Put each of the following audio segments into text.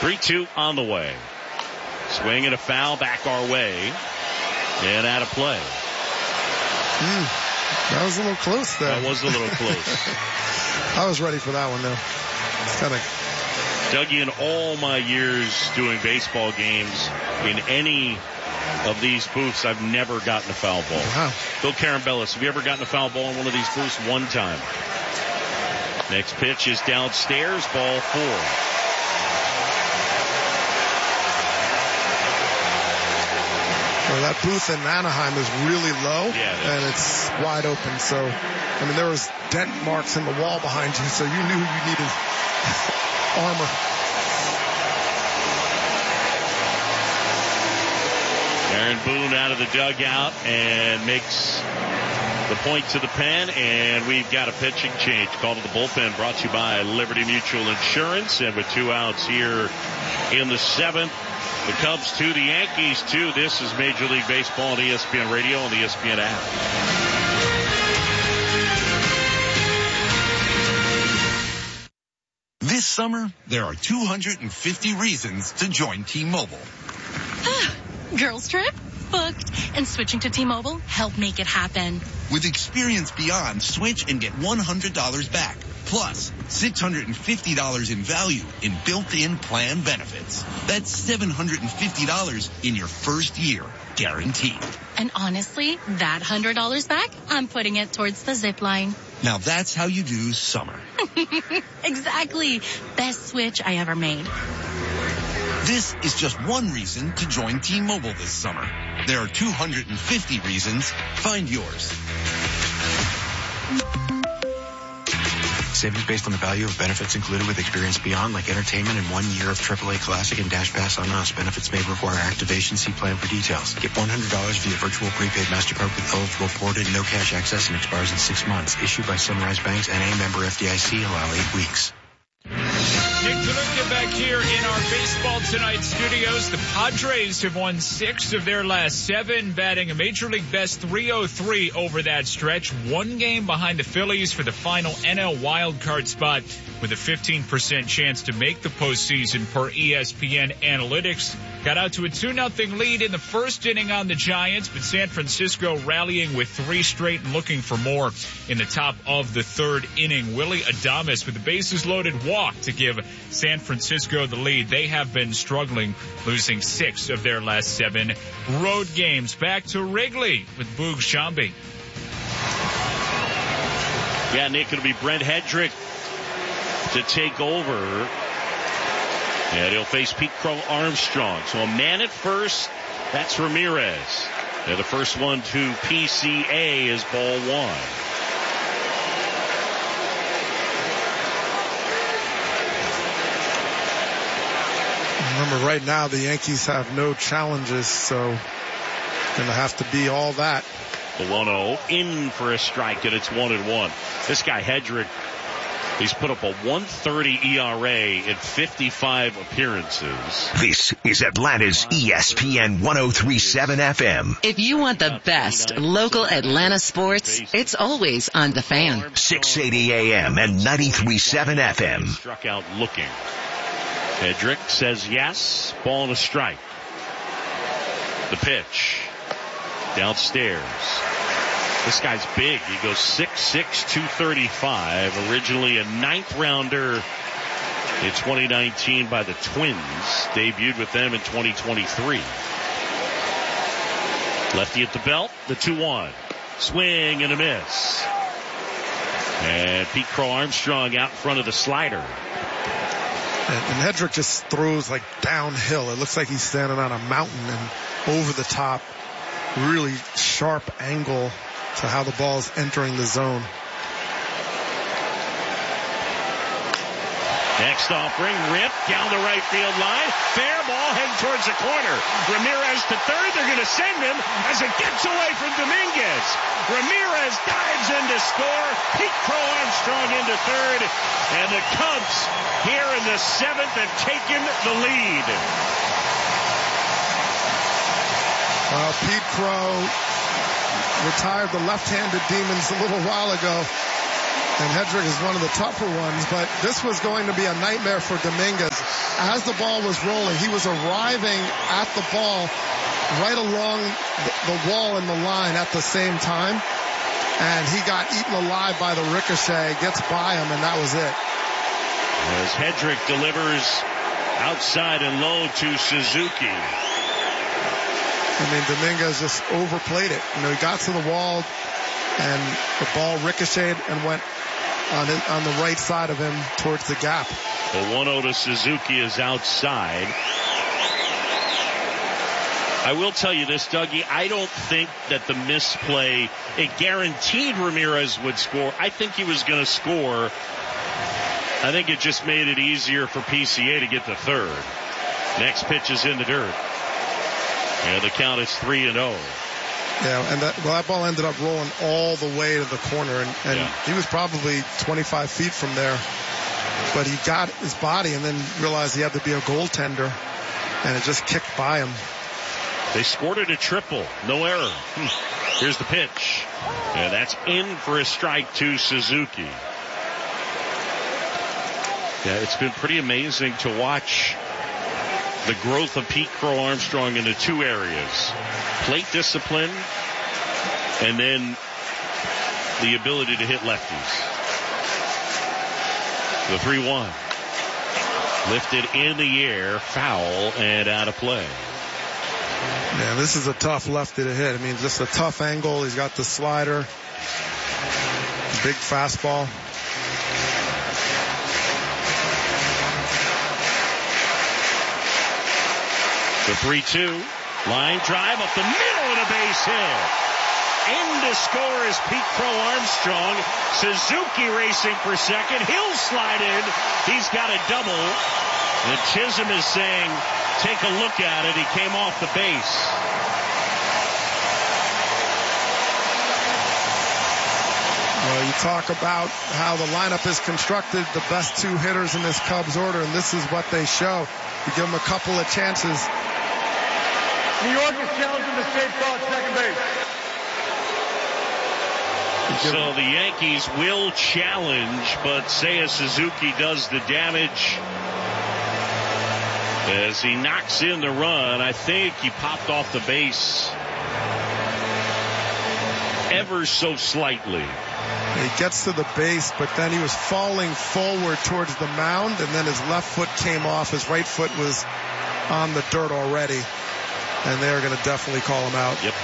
3-2 on the way. Swing and a foul back our way. And out of play. That was a little close there. That was a little close. I was ready for that one, though. It's kind of... Dougie, in all my years doing baseball games, in any of these booths, I've never gotten a foul ball. Wow. Bill Carambellis, have you ever gotten a foul ball in one of these booths? One time. Next pitch is downstairs, ball 4. Well, that booth in Anaheim is really low, and it's wide open. So, I mean, there was dent marks in the wall behind you, so you knew you needed armor. Aaron Boone out of the dugout and makes the point to the pen, and we've got a pitching change. Call to the bullpen brought to you by Liberty Mutual Insurance. And with 2 outs here in the 7th, the Cubs 2, the Yankees 2. This is Major League Baseball on ESPN Radio and the ESPN app. This summer, there are 250 reasons to join T-Mobile. Girls trip? Booked. And switching to T-Mobile helped make it happen. With Experience Beyond, switch and get $100 back. Plus, $650 in value in built-in plan benefits. That's $750 in your first year, guaranteed. And honestly, that $100 back, I'm putting it towards the zip line. Now that's how you do summer. Exactly. Best switch I ever made. This is just one reason to join T-Mobile this summer. There are 250 reasons. Find yours. Savings based on the value of benefits included with Experience Beyond, like entertainment and 1 year of AAA Classic and Dash Pass on us. Benefits may require activation. See plan for details. Get $100 via virtual prepaid MasterCard with eligible ported, no cash access, and expires in 6 months. Issued by Sunrise Banks and a member FDIC. Allow 8 weeks. Nick DeLuca back here in our Baseball Tonight studios. The Padres have won 6 of their last 7, batting a Major League best 303 over that stretch. 1 game behind the Phillies for the final NL wildcard spot, with a 15% chance to make the postseason per ESPN analytics. Got out to a 2-0 lead in the first inning on the Giants, but San Francisco rallying with 3 straight and looking for more in the top of the 3rd inning. Willie Adames with the bases loaded walk to give San Francisco the lead. They have been struggling, losing 6 of their last 7 road games. Back to Wrigley with Boog Sciambi. Yeah, Nick, it'll be Brent Hedrick to take over. And he'll face Pete Crow Armstrong. So a man at first, that's Ramirez. And the first one to PCA is ball 1. Remember, right now the Yankees have no challenges, so going to have to be all that. The 1-0 in for a strike, and it's 1-1. This guy Hedrick, he's put up a 1.30 ERA in 55 appearances. This is Atlanta's ESPN 103.7 FM. If you want the best local Atlanta sports, it's always on The Fan. 680 AM and 93.7 FM. Struck out looking. Hedrick says yes. Ball and a strike. The pitch. Downstairs. This guy's big. He goes 6'6", 235. Originally a 9th rounder in 2019 by the Twins. Debuted with them in 2023. Lefty at the belt. The 2-1. Swing and a miss. And Pete Crow Armstrong out in front of the slider. And Hedrick just throws like downhill. It looks like he's standing on a mountain and over the top. Really sharp angle to how the ball is entering the zone. Next offering, rip down the right field line. Fair ball heading towards the corner. Ramirez to third. They're going to send him as it gets away from Dominguez. Ramirez dives in to score. Pete Crow Armstrong into third. And the Cubs here in the 7th have taken the lead. Well, Pete Crow retired the left-handed demons a little while ago. And Hedrick is one of the tougher ones, but this was going to be a nightmare for Dominguez. As the ball was rolling, he was arriving at the ball right along the wall in the line at the same time. And he got eaten alive by the ricochet, gets by him, and that was it. As Hedrick delivers outside and low to Suzuki. I mean, Dominguez just overplayed it. You know, he got to the wall, and the ball ricocheted and went on the right side of him towards the gap. The 1-0 to Suzuki is outside. I will tell you this, Dougie. I don't think that the misplay, it guaranteed Ramirez would score. I think he was going to score. I think it just made it easier for PCA to get the third. Next pitch is in the dirt. And the count is 3-0. Yeah, and that ball ended up rolling all the way to the corner, and he was probably 25 feet from there. But he got his body and then realized he had to be a goaltender, and it just kicked by him. They scored it a triple. No error. Here's the pitch. And that's in for a strike to Suzuki. Yeah, it's been pretty amazing to watch the growth of Pete Crow Armstrong into two areas. Plate discipline and then the ability to hit lefties. The 3-1. Lifted in the air, foul, and out of play. Man, this is a tough lefty to hit. I mean, just a tough angle. He's got the slider. Big fastball. The 3-2. Line drive up the middle of the base hit. In to score is Pete Crow Armstrong. Suzuki racing for second. He'll slide in. He's got a double. And Chisholm is saying, take a look at it. He came off the base. Well, you talk about how the lineup is constructed, the best two hitters in this Cubs order, and this is what they show. You give them a couple of chances. New York is challenging the straight throw at second base. So the Yankees will challenge, but Seiya Suzuki does the damage as he knocks in the run. I think he popped off the base ever so slightly. He gets to the base, but then he was falling forward towards the mound, and then his left foot came off. His right foot was on the dirt already, and they're going to definitely call him out. Yep.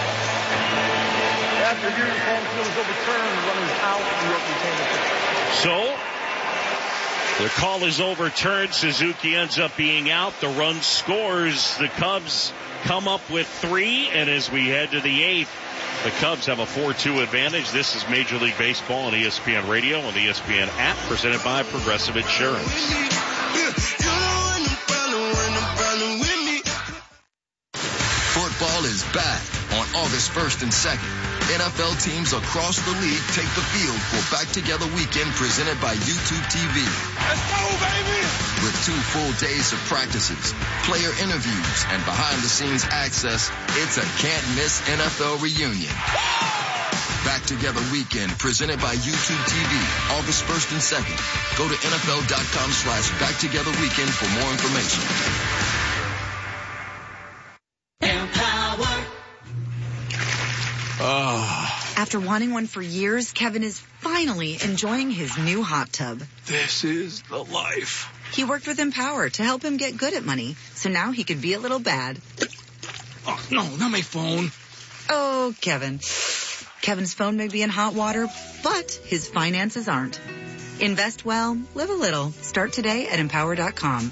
After uniform field is overturned, the runner is out. New York retained the pitch. So the call is overturned. Suzuki ends up being out. The run scores. The Cubs come up with 3, and as we head to the 8th, the Cubs have a 4-2 advantage. This is Major League Baseball on ESPN Radio and the ESPN app, presented by Progressive Insurance. Football is back on August 1st and 2nd. NFL teams across the league take the field for Back Together Weekend presented by YouTube TV. Let's go, baby! With 2 full days of practices, player interviews, and behind-the-scenes access, it's a can't-miss NFL reunion. Back Together Weekend presented by YouTube TV, August 1st and 2nd. Go to NFL.com/BackTogetherWeekend for more information. After wanting one for years, Kevin is finally enjoying his new hot tub. This is the life. He worked with Empower to help him get good at money, so now he can be a little bad. Oh, no, not my phone. Oh, Kevin. Kevin's phone may be in hot water, but his finances aren't. Invest well, live a little. Start today at Empower.com.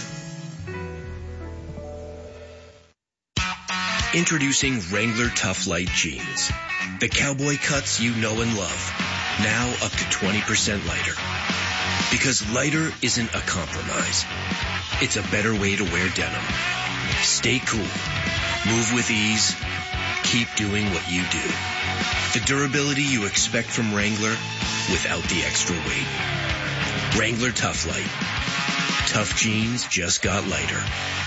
Introducing Wrangler Tough Light Jeans. The cowboy cuts you know and love. Now up to 20% lighter. Because lighter isn't a compromise. It's a better way to wear denim. Stay cool. Move with ease. Keep doing what you do. The durability you expect from Wrangler without the extra weight. Wrangler Tough Light. Tough jeans just got lighter.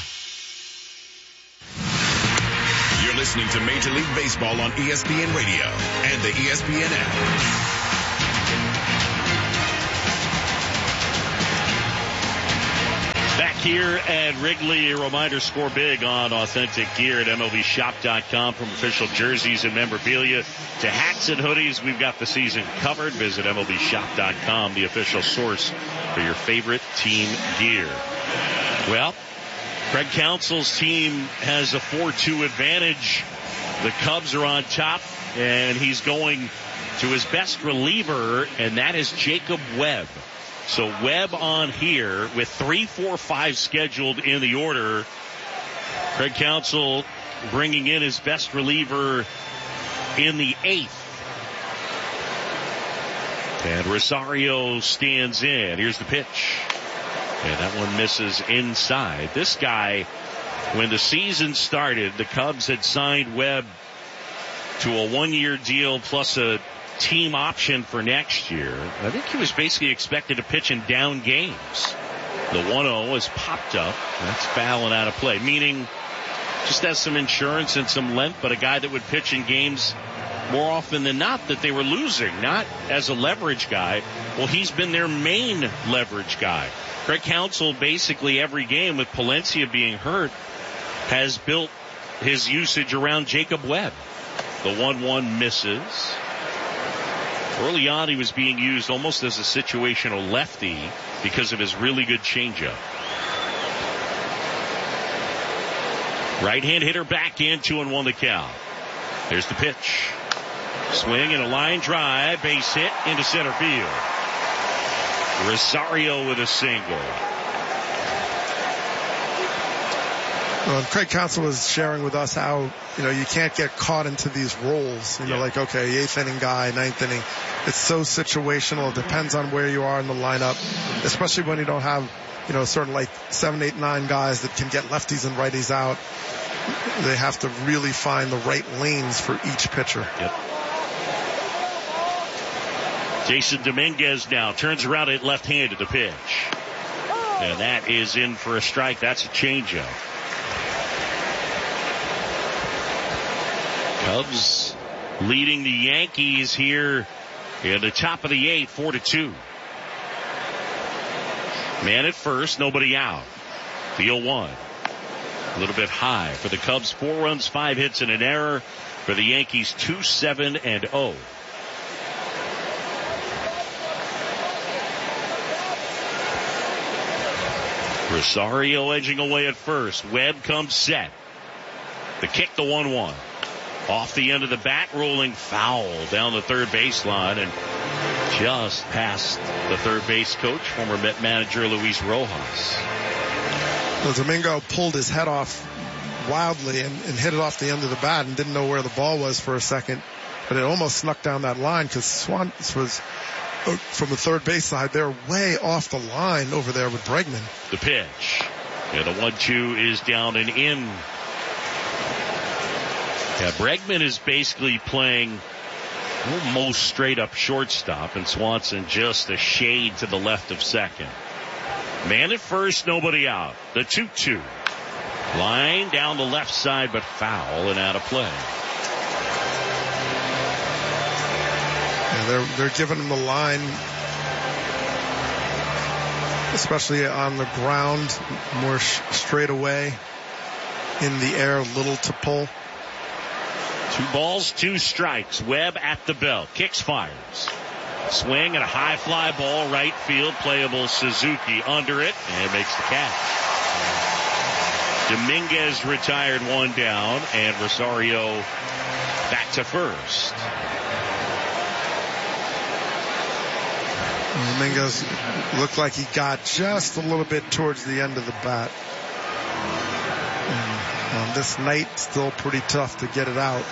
You're listening to Major League Baseball on ESPN Radio and the ESPN app. here at Wrigley. A reminder, score big on authentic gear at MLBshop.com. From official jerseys and memorabilia to hats and hoodies, we've got the season covered. Visit MLBshop.com, the official source for your favorite team gear. Well, Craig Counsell's team has a 4-2 advantage. The Cubs are on top, and he's going to his best reliever, and that is Jacob Webb. So Webb on here with 3, 4, 5 scheduled in the order. Craig Counsell bringing in his best reliever in the 8th. And Rosario stands in. Here's the pitch. And that one misses inside. This guy, when the season started, the Cubs had signed Webb to a 1-year deal plus a team option for next year. I think he was basically expected to pitch in down games. The 1-0 is popped up. That's foul and out of play, meaning just has some insurance and some length, but a guy that would pitch in games more often than not that they were losing, not as a leverage guy. Well, he's been their main leverage guy. Craig Counsell, basically every game with Palencia being hurt, has built his usage around Jacob Webb. The 1-1 misses. Early on, he was being used almost as a situational lefty because of his really good changeup. Right-hand hitter back in, 2-1 the count. There's the pitch. Swing and a line drive, base hit into center field. Rosario with a single. Well, Craig Counsell was sharing with us how, you can't get caught into these roles. Like, okay, 8th inning guy, 9th inning. It's so situational. It depends on where you are in the lineup, especially when you don't have, certain like 7, 8, 9 guys that can get lefties and righties out. They have to really find the right lanes for each pitcher. Yep. Jason Dominguez now turns around at left-handed to pitch. And that is in for a strike. That's a changeup. Cubs leading the Yankees here in the top of the 8th, 4-2. Man at first, nobody out. The 0-1. A little bit high for the Cubs. 4 runs, 5 hits, and an error. For the Yankees, 2-7-0. Rosario edging away at first. Webb comes set. The kick, the 1-1. Off the end of the bat, rolling foul down the third baseline and just past the third base coach, former Met manager Luis Rojas. Well, Domingo pulled his head off wildly and hit it off the end of the bat and didn't know where the ball was for a second, but it almost snuck down that line because Swans was from the third base side. They're way off the line over there with Bregman. The pitch. Yeah, the 1-2 is down and in. Yeah, Bregman is basically playing almost straight up shortstop, and Swanson just a shade to the left of second. Man at first, nobody out. The 2-2. Line down the left side, but foul and out of play. Yeah, they're giving him the line, especially on the ground, more straight away. In the air, little to pull. 2 balls, 2 strikes. Webb at the belt. Kicks, fires. Swing and a high fly ball, right field. Playable Suzuki under it and makes the catch. Dominguez retired 1 down, and Rosario back to first. Dominguez looked like he got just a little bit towards the end of the bat. And on this night, still pretty tough to get it out.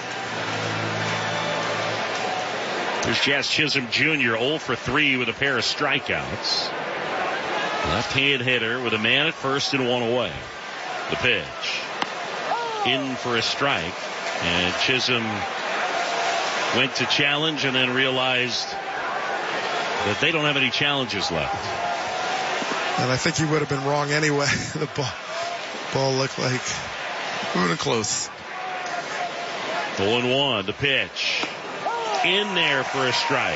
There's Jazz Chisholm Jr. 0 for 3 with a pair of strikeouts. Left-hand hitter with a man at first and 1 away. The pitch. In for a strike. And Chisholm went to challenge and then realized that they don't have any challenges left. And I think he would have been wrong anyway. The ball looked like moving close. 0-1, the pitch. In there for a strike.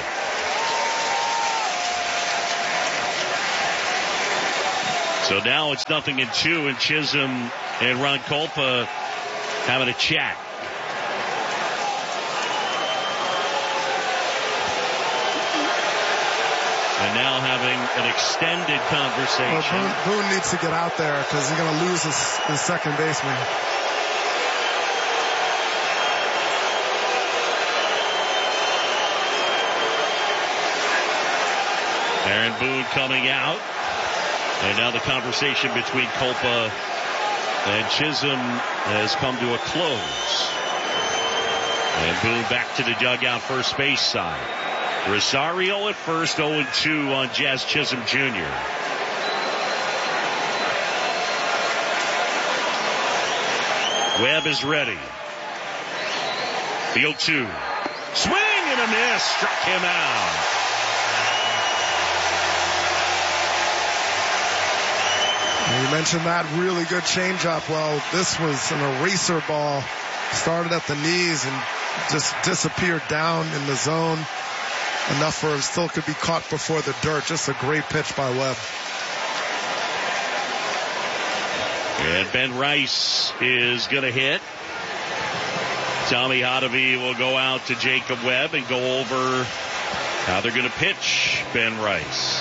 So now it's 0-2, and Chisholm and Ron Kulpa having a chat. And now having an extended conversation. Well, Boone needs to get out there because he's going to lose his second baseman. Aaron Boone coming out. And now the conversation between Kulpa and Chisholm has come to a close. And Boone back to the dugout first base side. Rosario at first, 0-2 on Jazz Chisholm Jr. Webb is ready. The 0-2. Swing and a miss. Struck him out. You mentioned that really good changeup. Well, this was an eraser ball. Started at the knees and just disappeared down in the zone. Enough for it still could be caught before the dirt. Just a great pitch by Webb. And Ben Rice is going to hit. Tommy Hotovy will go out to Jacob Webb and go over how they're going to pitch Ben Rice.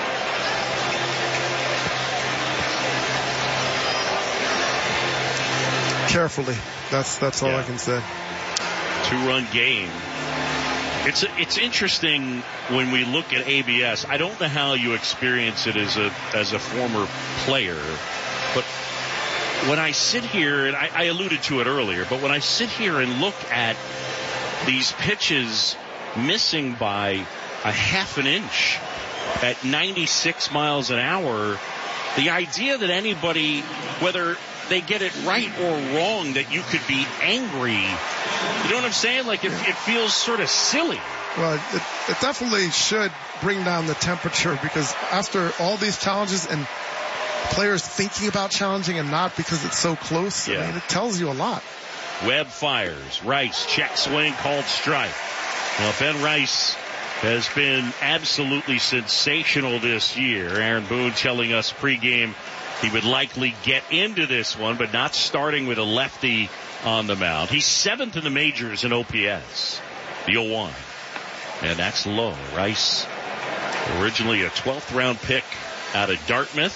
Carefully. That's all I can say. 2-run game. It's interesting when we look at ABS. I don't know how you experience it as a former player, but when I sit here, and I alluded to it earlier, but when I sit here and look at these pitches missing by a half an inch at 96 miles an hour, the idea that anybody, whether they get it right or wrong, that you could be angry. You know what I'm saying? Like, it feels sort of silly. Well, it definitely should bring down the temperature, because after all these challenges and players thinking about challenging and not because it's so close, I mean, it tells you a lot. Webb fires. Rice, check swing, called strike. Well, Ben Rice has been absolutely sensational this year. Aaron Boone telling us pregame he would likely get into this one, but not starting with a lefty on the mound. He's 7th in the majors in OPS, the 0-1. And that's low. Rice, originally a 12th round pick out of Dartmouth.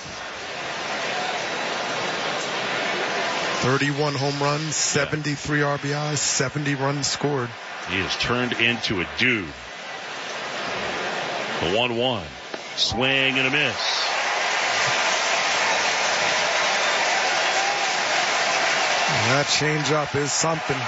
31 home runs, 73 RBIs, 70 runs scored. He has turned into a dude. The 1-1. Swing and a miss. That changeup is something.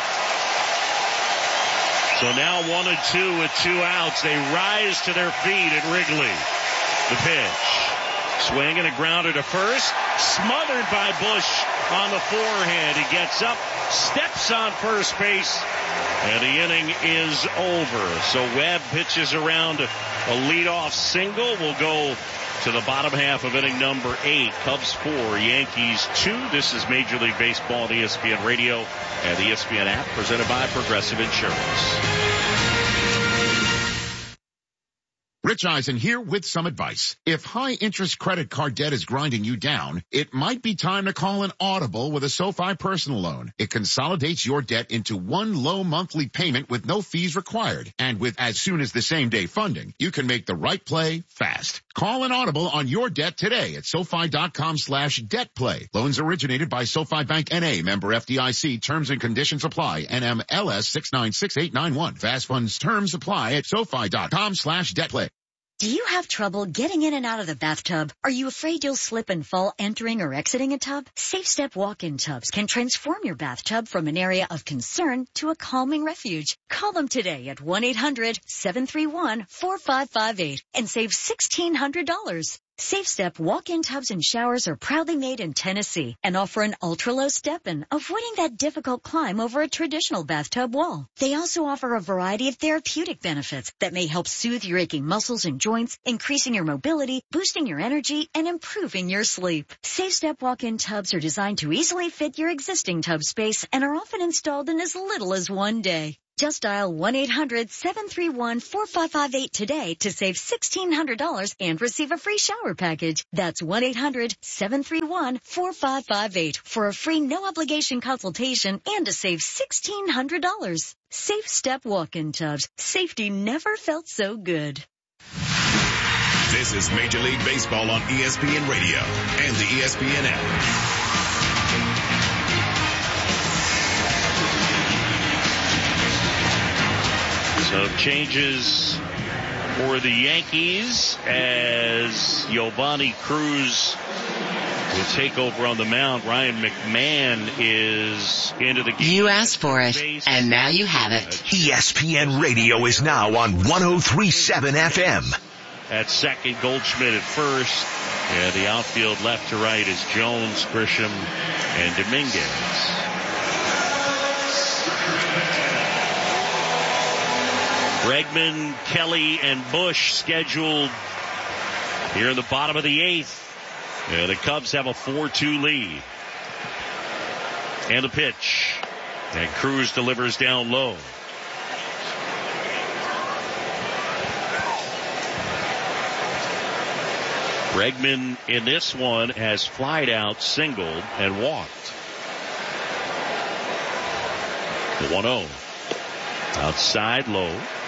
So now 1-2 with 2 outs. They rise to their feet at Wrigley. The pitch. Swing and a grounder to first. Smothered by Bush on the forehand. He gets up, steps on first base, and the inning is over. So Webb pitches around a leadoff single. Will go to the bottom half of inning number 8. Cubs 4, Yankees 2. This is Major League Baseball on ESPN Radio and the ESPN app, presented by Progressive Insurance. Rich Eisen here with some advice. If high-interest credit card debt is grinding you down, it might be time to call an Audible with a SoFi personal loan. It consolidates your debt into one low monthly payment with no fees required. And with as soon as the same-day funding, you can make the right play fast. Call an Audible on your debt today at SoFi.com/debtplay. Loans originated by SoFi Bank N.A., member FDIC. Terms and conditions apply. NMLS 696891. Fast funds terms apply at SoFi.com/debtplay. Do you have trouble getting in and out of the bathtub? Are you afraid you'll slip and fall entering or exiting a tub? Safe Step walk-in tubs can transform your bathtub from an area of concern to a calming refuge. Call them today at 1-800-731-4558 and save $1,600. Safe Step walk-in tubs and showers are proudly made in Tennessee and offer an ultra-low step-in, avoiding that difficult climb over a traditional bathtub wall. They also offer a variety of therapeutic benefits that may help soothe your aching muscles and joints, increasing your mobility, boosting your energy, and improving your sleep. Safe Step walk-in tubs are designed to easily fit your existing tub space and are often installed in as little as one day. Just dial 1-800-731-4558 today to save $1,600 and receive a free shower package. That's 1-800-731-4558 for a free no-obligation consultation and to save $1,600. Safe Step Walk-In Tubs. Safety never felt so good. This is Major League Baseball on ESPN Radio and the ESPN app. So changes for the Yankees as Giovanni Cruz will take over on the mound. Ryan McMahon is into the game. You asked for it, and now you have it. ESPN Radio is now on 103.7 FM. At second, Goldschmidt at first. And the outfield left to right is Jones, Grisham, and Dominguez. Bregman, Kelly, and Bush scheduled here in the bottom of the eighth. And the Cubs have a 4-2 lead. And the pitch. And Cruz delivers down low. Bregman in this one has flied out, singled, and walked. The 1-0. Outside low.